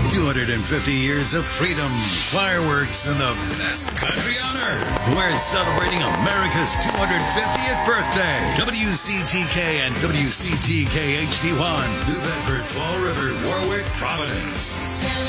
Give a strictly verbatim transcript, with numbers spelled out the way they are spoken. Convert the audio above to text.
two hundred fifty years of freedom, fireworks, and the best country on earth. We're celebrating America's two hundred fiftieth birthday. W C T K and W C T K H D one, New Bedford, Fall River, Warwick, Providence.